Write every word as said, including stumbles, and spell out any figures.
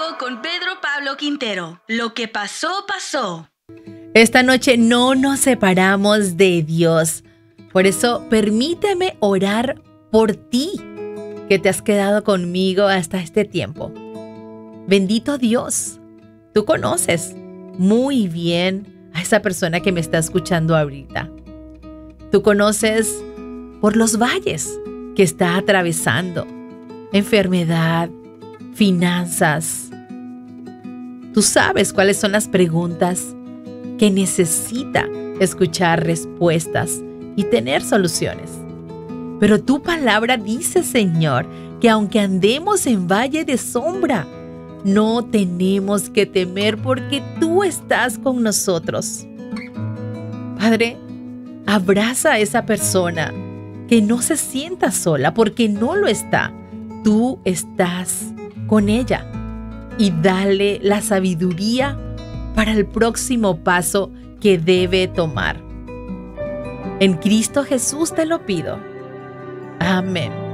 con Pedro Pablo Quintero. Lo que pasó, pasó. Esta noche no nos separamos de Dios. Por eso, permíteme orar por ti, que te has quedado conmigo hasta este tiempo. Bendito Dios, tú conoces muy bien a esa persona que me está escuchando ahorita. Tú conoces por los valles que está atravesando, enfermedad, finanzas. Tú sabes cuáles son las preguntas que necesita escuchar respuestas y tener soluciones. Pero tu palabra dice, Señor, que aunque andemos en valle de sombra, no tenemos que temer porque tú estás con nosotros. Padre, abraza a esa persona que no se sienta sola porque no lo está. Tú estás con ella y dale la sabiduría para el próximo paso que debe tomar. En Cristo Jesús te lo pido. Amén.